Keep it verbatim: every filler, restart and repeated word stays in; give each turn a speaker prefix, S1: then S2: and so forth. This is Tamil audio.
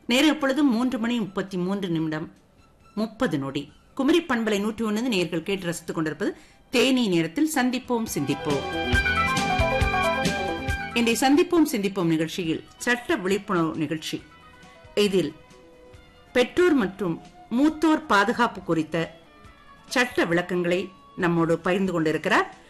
S1: நேரம் இப்பொழுது மூன்று மணி முப்பத்தி மூன்று நிமிடம் முப்பது நொடி. குமரி பண்பலை நூற்றி ஒன்று நேர்கள் கேட்டு ரசித்துக் கொண்டிருப்பது தேனி நேரத்தில் சந்திப்போம் சிந்திப்போம். இன்றைய சந்திப்போம் சிந்திப்போம் நிகழ்ச்சியில் சட்ட விழிப்புணர்வு நிகழ்ச்சி. இதில் பெற்றோர் மற்றும் மூத்தோர் பாதுகாப்பு குறித்த சட்ட விளக்கங்களை நம்மோடு பகிர்ந்து கொண்டிருக்கிறார்